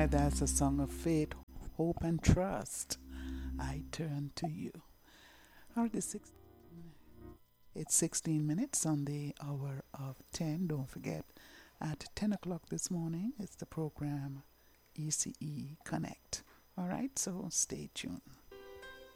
right, that's a song of faith, hope, and trust. I turn to you. All right, it's 16 minutes on the hour of 10. Don't forget, at 10 o'clock this morning, it's the program ECE Connect. All right, so stay tuned.